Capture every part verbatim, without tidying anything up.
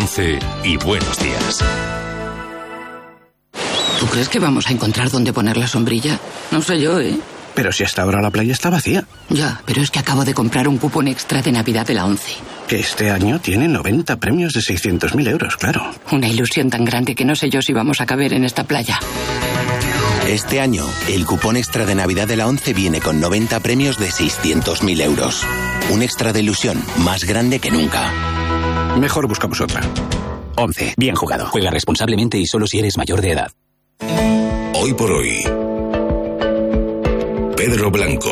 once y buenos días. ¿Tú crees que vamos a encontrar dónde poner la sombrilla? No sé yo, ¿eh? Pero si hasta ahora la playa está vacía. Ya, pero es que acabo de comprar un cupón extra de Navidad de la ONCE. Que este año tiene noventa premios de seiscientos mil euros, claro. Una ilusión tan grande que no sé yo si vamos a caber en esta playa. Este año, el cupón extra de Navidad de la ONCE viene con noventa premios de seiscientos mil euros. Un extra de ilusión más grande que nunca. Mejor buscamos otra. ONCE. Bien jugado. Juega responsablemente y solo si eres mayor de edad. Hoy por hoy, Pedro Blanco.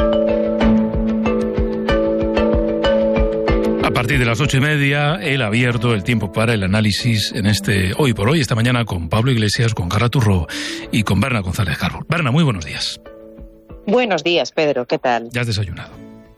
A partir de las ocho y media, el abierto, el tiempo para el análisis en este Hoy por Hoy, esta mañana con Pablo Iglesias, con Carla Turró y con Berna González Carro. Berna, muy buenos días. Buenos días, Pedro, ¿qué tal? ¿Ya has desayunado?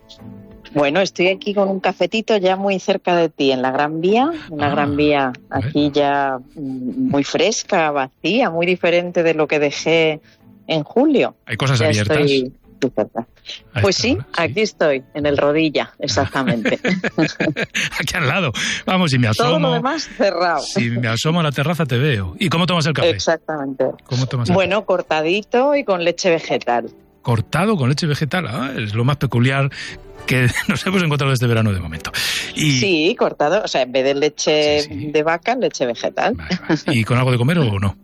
Bueno, estoy aquí con un cafetito ya muy cerca de ti, en la Gran Vía, una ah, Gran Vía aquí ya muy fresca, vacía, muy diferente de lo que dejé en julio. ¿Hay cosas ya abiertas? Estoy muy cerca. Pues sí, hora, sí, aquí estoy, en el Rodilla, exactamente. Aquí al lado. Vamos, si me asomo... Todo lo demás cerrado. Si me asomo a la terraza te veo. ¿Y cómo tomas el café? Exactamente. ¿Cómo tomas el bueno, café? cortadito y con leche vegetal. Cortado con leche vegetal, ¿eh? Es lo más peculiar que nos hemos encontrado este verano de momento. Y... Sí, cortado, o sea, en vez de leche sí, sí. de vaca, leche vegetal. Vale, vale. ¿Y con algo de comer o no?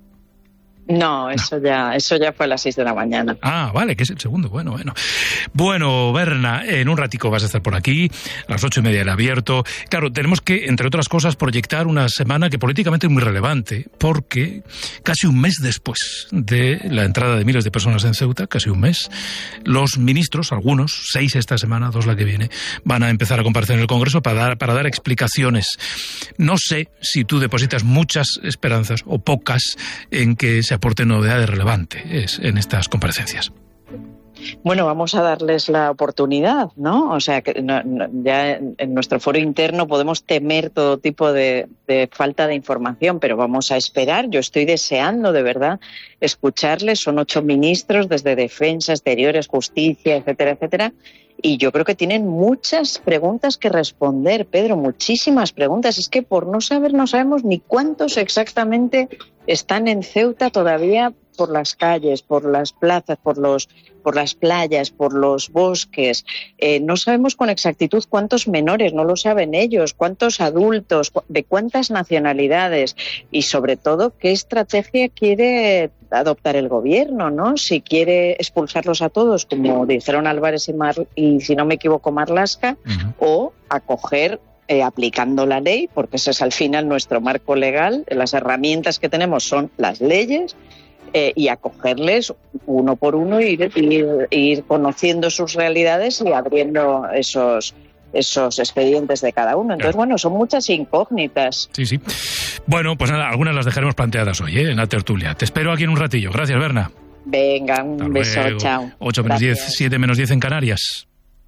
No, eso no. ya eso ya fue a las seis de la mañana. Ah, vale, que es el segundo. Bueno, bueno. Bueno, Berna, en un ratico vas a estar por aquí, a las ocho y media el abierto. Claro, tenemos que, entre otras cosas, proyectar una semana que políticamente es muy relevante, porque casi un mes después de la entrada de miles de personas en Ceuta, casi un mes, los ministros, algunos, seis esta semana, dos la que viene, van a empezar a comparecer en el Congreso para dar, para dar explicaciones. No sé si tú depositas muchas esperanzas o pocas en que se aporten novedades relevantes en estas comparecencias. Bueno, vamos a darles la oportunidad, ¿no? O sea, que no, no, ya en, en nuestro foro interno podemos temer todo tipo de, de falta de información, pero vamos a esperar. Yo estoy deseando, de verdad, escucharles. Son ocho ministros, desde Defensa, Exteriores, Justicia, etcétera, etcétera. Y yo creo que tienen muchas preguntas que responder, Pedro, muchísimas preguntas. Es que por no saber, no sabemos ni cuántos exactamente están en Ceuta todavía por las calles, por las plazas, por los, por las playas, por los bosques. Eh, no sabemos con exactitud cuántos menores, no lo saben ellos, cuántos adultos, de cuántas nacionalidades y sobre todo qué estrategia quiere adoptar el gobierno, ¿no? Si quiere expulsarlos a todos, como dijeron Álvarez y, Mar, y si no me equivoco, Marlaska, uh-huh. o acoger Eh, aplicando la ley, porque ese es al final nuestro marco legal, las herramientas que tenemos son las leyes, eh, y acogerles uno por uno y ir, ir, ir conociendo sus realidades y abriendo esos, esos expedientes de cada uno. Entonces, bueno, son muchas incógnitas. Sí, sí. Bueno, pues nada, algunas las dejaremos planteadas hoy, ¿eh? En la tertulia. Te espero aquí en un ratillo. Gracias, Berna. Venga, un Hasta beso, luego. Chao. ocho menos diez, siete menos diez en Canarias.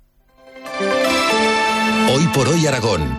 Hoy por hoy Aragón.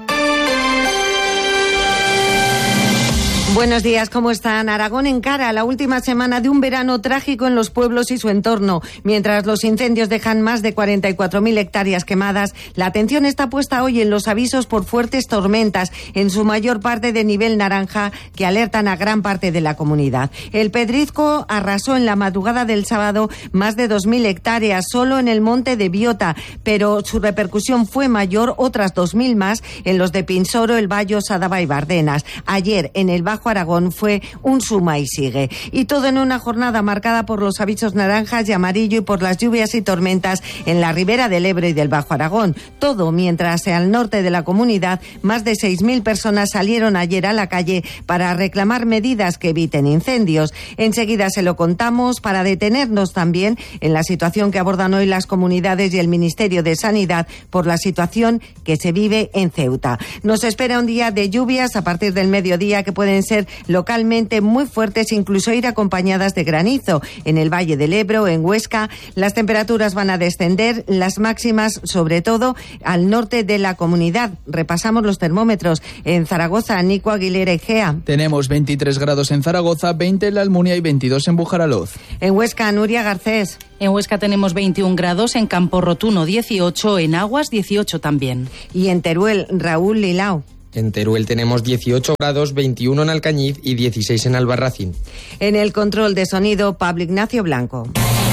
Buenos días, ¿cómo están? Aragón encara la última semana de un verano trágico en los pueblos y su entorno. Mientras los incendios dejan más de cuarenta y cuatro mil hectáreas quemadas, la atención está puesta hoy en los avisos por fuertes tormentas, en su mayor parte de nivel naranja, que alertan a gran parte de la comunidad. El pedrisco arrasó en la madrugada del sábado más de dos mil hectáreas solo en el monte de Biota, pero su repercusión fue mayor, otras dos mil más, en los de Pinsoro, El Bayo, Sadaba y Bardenas. Ayer, en el Bajo Aragón, fue un suma y sigue. Y todo en una jornada marcada por los avisos naranjas y amarillo y por las lluvias y tormentas en la ribera del Ebro y del Bajo Aragón. Todo mientras al norte de la comunidad más de seis mil personas salieron ayer a la calle para reclamar medidas que eviten incendios. Enseguida se lo contamos para detenernos también en la situación que abordan hoy las comunidades y el Ministerio de Sanidad por la situación que se vive en Ceuta. Nos espera un día de lluvias a partir del mediodía que pueden ser localmente muy fuertes, incluso ir acompañadas de granizo. En el Valle del Ebro, en Huesca, las temperaturas van a descender, las máximas sobre todo al norte de la comunidad. Repasamos los termómetros. En Zaragoza, Nico Aguilera y Gea. Tenemos veintitrés grados en Zaragoza, veinte en la Almunia y veintidós en Bujaraloz. En Huesca, Nuria Garcés. En Huesca tenemos veintiún grados, en Camporrotuno dieciocho, en Aguas dieciocho también. Y en Teruel, Raúl Lilao. En Teruel tenemos dieciocho grados, veintiuno en Alcañiz y dieciséis en Albarracín. En el control de sonido, Pablo Ignacio Blanco.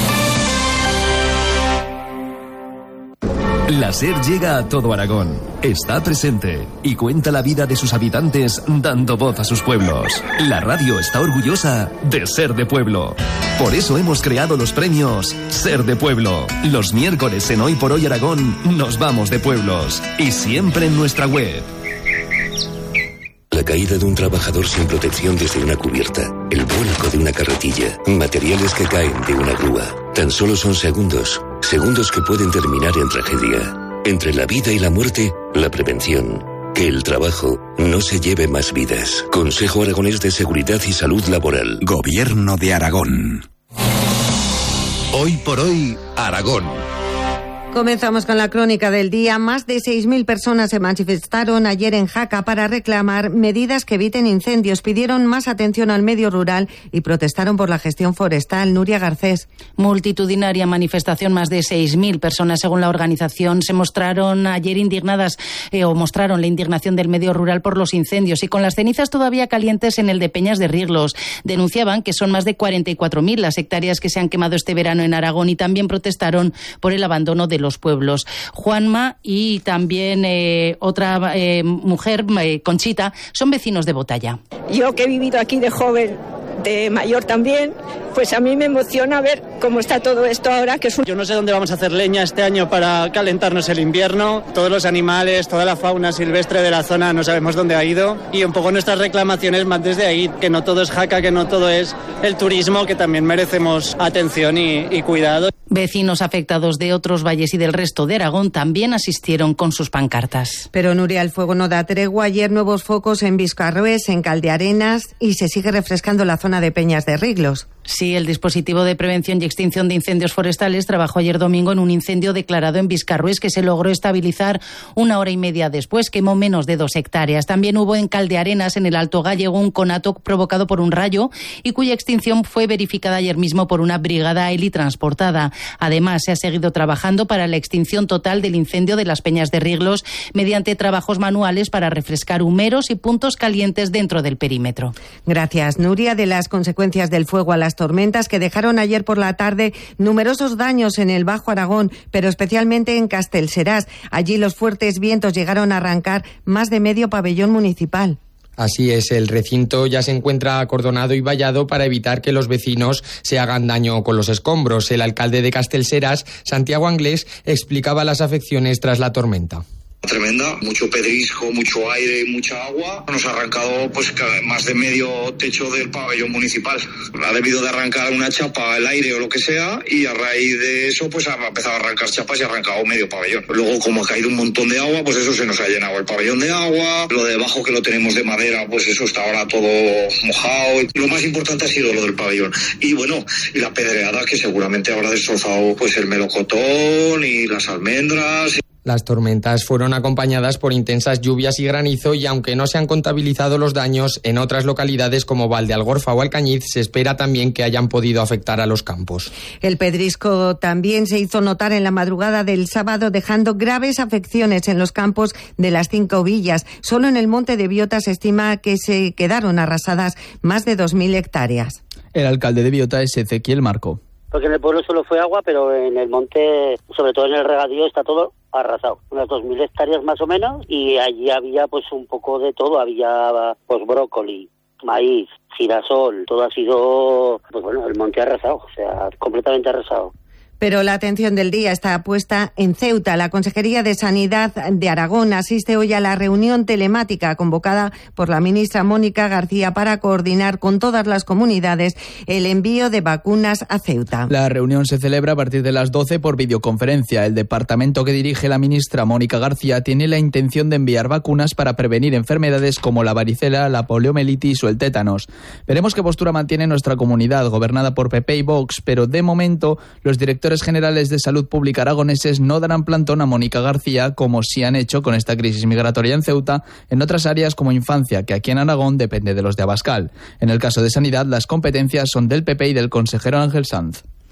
La SER llega a todo Aragón, está presente y cuenta la vida de sus habitantes dando voz a sus pueblos. La radio está orgullosa de ser de pueblo. Por eso hemos creado los premios Ser de Pueblo. Los miércoles en Hoy por Hoy Aragón nos vamos de pueblos y siempre en nuestra web. La caída de un trabajador sin protección desde una cubierta, el vuelco de una carretilla, materiales que caen de una grúa. Tan solo son segundos, segundos que pueden terminar en tragedia. Entre la vida y la muerte, la prevención. Que el trabajo no se lleve más vidas. Consejo Aragonés de Seguridad y Salud Laboral. Gobierno de Aragón. Hoy por hoy, Aragón. Comenzamos con la crónica del día. Más de seis mil personas se manifestaron ayer en Jaca para reclamar medidas que eviten incendios. Pidieron más atención al medio rural y protestaron por la gestión forestal. Nuria Garcés. Multitudinaria manifestación, más de seis mil personas según la organización se mostraron ayer indignadas eh, o mostraron la indignación del medio rural por los incendios y con las cenizas todavía calientes en el de Peñas de Riglos. Denunciaban que son más de cuarenta y cuatro mil las hectáreas que se han quemado este verano en Aragón y también protestaron por el abandono de los pueblos. Juanma y también eh, otra eh, mujer, eh, Conchita, son vecinos de Botalla. Yo que he vivido aquí de joven, de mayor también, pues a mí me emociona ver cómo está todo esto ahora, que es un... Yo no sé dónde vamos a hacer leña este año para calentarnos el invierno. Todos los animales, toda la fauna silvestre de la zona no sabemos dónde ha ido y un poco nuestras reclamaciones más desde ahí, que no todo es Jaca, que no todo es el turismo, que también merecemos atención y, y cuidado. Vecinos afectados de otros valles y del resto de Aragón también asistieron con sus pancartas. Pero Nuria, el fuego no da tregua. Ayer nuevos focos en Viscarrués, en Caldearenas y se sigue refrescando la zona de Peñas de Riglos. Sí, el dispositivo de prevención y extinción de incendios forestales trabajó ayer domingo en un incendio declarado en Viscarrués que se logró estabilizar una hora y media después. Quemó menos de dos hectáreas. También hubo en Caldearenas, en el Alto Gallego, un conato provocado por un rayo y cuya extinción fue verificada ayer mismo por una brigada helitransportada. Además, se ha seguido trabajando para la extinción total del incendio de las Peñas de Riglos mediante trabajos manuales para refrescar humeros y puntos calientes dentro del perímetro. Gracias, Nuria. De las consecuencias del fuego a las tormentas que dejaron ayer por la tarde numerosos daños en el Bajo Aragón, pero especialmente en Castellserás. Allí los fuertes vientos llegaron a arrancar más de medio pabellón municipal. Así es, el recinto ya se encuentra acordonado y vallado para evitar que los vecinos se hagan daño con los escombros. El alcalde de Castellserás, Santiago Anglés, explicaba las afecciones tras la tormenta. Tremenda, mucho pedrisco, mucho aire, mucha agua. Nos ha arrancado pues más de medio techo del pabellón municipal. Ha debido de arrancar una chapa, el aire o lo que sea, y a raíz de eso pues ha empezado a arrancar chapas y ha arrancado medio pabellón. Luego, como ha caído un montón de agua, pues eso se nos ha llenado el pabellón de agua. Lo de debajo, que lo tenemos de madera, pues eso está ahora todo mojado. Lo más importante ha sido lo del pabellón. Y bueno, y la pedreada, que seguramente habrá destrozado pues el melocotón y las almendras. Las tormentas fueron acompañadas por intensas lluvias y granizo y aunque no se han contabilizado los daños, en otras localidades como Valdealgorfa o Alcañiz se espera también que hayan podido afectar a los campos. El pedrisco también se hizo notar en la madrugada del sábado, dejando graves afecciones en los campos de las cinco villas. Solo en el Monte de Biota se estima que se quedaron arrasadas más de dos mil hectáreas. El alcalde de Biota es Ezequiel Marco. Porque en el pueblo solo fue agua, pero en el monte, sobre todo en el regadío, está todo arrasado. Unas dos mil hectáreas más o menos, y allí había pues un poco de todo. Había pues brócoli, maíz, girasol, todo ha sido, pues bueno, el monte arrasado, o sea, completamente arrasado. Pero la atención del día está puesta en Ceuta. La Consejería de Sanidad de Aragón asiste hoy a la reunión telemática convocada por la ministra Mónica García para coordinar con todas las comunidades el envío de vacunas a Ceuta. La reunión se celebra a partir de las doce por videoconferencia. El departamento que dirige la ministra Mónica García tiene la intención de enviar vacunas para prevenir enfermedades como la varicela, la poliomielitis o el tétanos. Veremos qué postura mantiene nuestra comunidad, gobernada por P P y Vox, pero de momento los directores generales de salud pública aragoneses no darán plantón a Mónica García, como sí han hecho con esta crisis migratoria en Ceuta, en otras áreas como infancia, que aquí en Aragón depende de los de Abascal. En el caso de sanidad, las competencias son del P P y del consejero Ángel Sanz.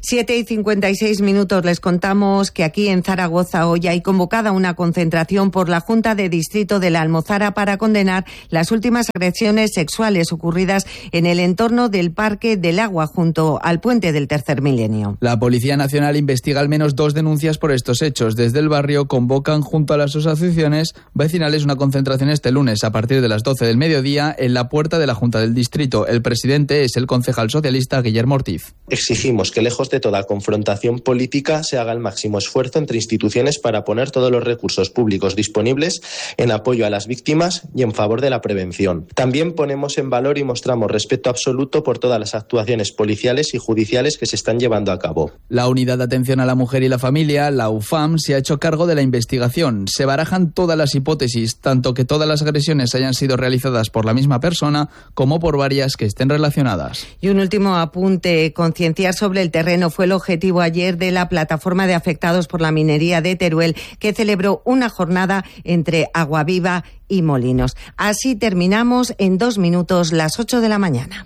Siete y cincuenta y seis minutos. Les contamos que aquí en Zaragoza hoy hay convocada una concentración por la Junta de Distrito de la Almozara para condenar las últimas agresiones sexuales ocurridas en el entorno del Parque del Agua junto al puente del Tercer Milenio. La Policía Nacional investiga al menos dos denuncias por estos hechos. Desde el barrio convocan junto a las asociaciones vecinales una concentración este lunes a partir de las doce del mediodía en la puerta de la Junta del Distrito. El presidente es el concejal socialista Guillermo Ortiz. Exigimos que lejos de toda confrontación política se haga el máximo esfuerzo entre instituciones para poner todos los recursos públicos disponibles en apoyo a las víctimas y en favor de la prevención. También ponemos en valor y mostramos respeto absoluto por todas las actuaciones policiales y judiciales que se están llevando a cabo. La Unidad de Atención a la Mujer y la Familia, la U F A M, se ha hecho cargo de la investigación. Se barajan todas las hipótesis, tanto que todas las agresiones hayan sido realizadas por la misma persona como por varias que estén relacionadas. Y un último apunte, concienciar sobre el terreno fue el objetivo ayer de la plataforma de afectados por la minería de Teruel, que celebró una jornada entre Aguaviva y Molinos. Así terminamos en dos minutos las ocho de la mañana.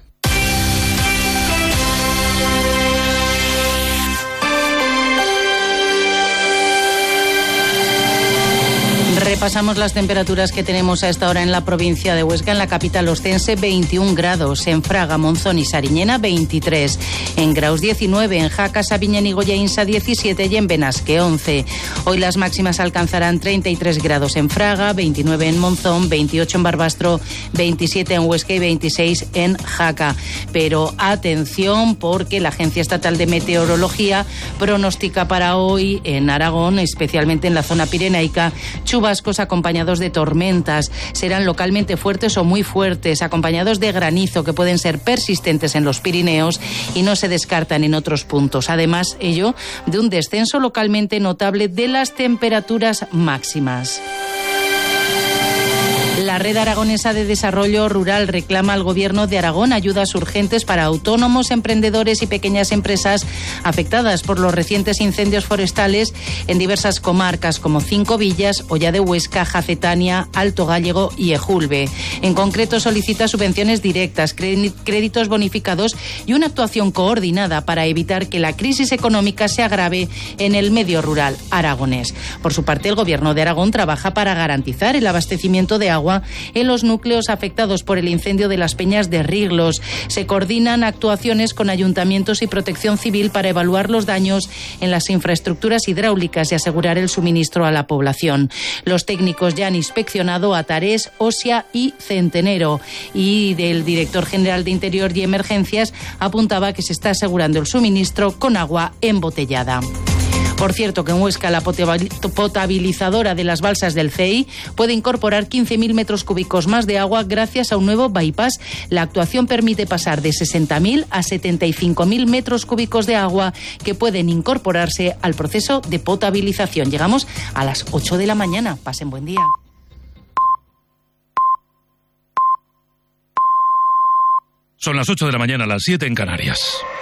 Repasamos las temperaturas que tenemos a esta hora en la provincia de Huesca. En la capital ostense, veintiún grados. En Fraga, Monzón y Sariñena, veintitrés. En Graus, diecinueve. En Jaca, Sabiñen y Goyaínsa, diecisiete. Y en Benasque, once. Hoy las máximas alcanzarán treinta y tres grados en Fraga, veintinueve en Monzón, veintiocho en Barbastro, veintisiete en Huesca y veintiséis en Jaca. Pero atención, porque la Agencia Estatal de Meteorología pronostica para hoy en Aragón, especialmente en la zona pirenaica, chubascos acompañados de tormentas. Serán localmente fuertes o muy fuertes, acompañados de granizo que pueden ser persistentes en los Pirineos y no se descartan en otros puntos. Además, ello de un descenso localmente notable de las temperaturas máximas. La Red Aragonesa de Desarrollo Rural reclama al Gobierno de Aragón ayudas urgentes para autónomos, emprendedores y pequeñas empresas afectadas por los recientes incendios forestales en diversas comarcas como Cinco Villas, Hoya de Huesca, Jacetania, Alto Gállego y Ejulbe. En concreto, solicita subvenciones directas, créditos bonificados y una actuación coordinada para evitar que la crisis económica se agrave en el medio rural aragonés. Por su parte, el Gobierno de Aragón trabaja para garantizar el abastecimiento de agua en los núcleos afectados por el incendio de las Peñas de Riglos. Se coordinan actuaciones con ayuntamientos y Protección Civil para evaluar los daños en las infraestructuras hidráulicas y asegurar el suministro a la población. Los técnicos ya han inspeccionado Atarés, Osia y Centenero, y del director general de Interior y Emergencias apuntaba que se está asegurando el suministro con agua embotellada. Por cierto, que en Huesca la potabilizadora de las balsas del C E I puede incorporar quince mil metros cúbicos más de agua gracias a un nuevo bypass. La actuación permite pasar de sesenta mil a setenta y cinco mil metros cúbicos de agua que pueden incorporarse al proceso de potabilización. Llegamos a las ocho de la mañana. Pasen buen día. Son las ocho de la mañana, las siete en Canarias.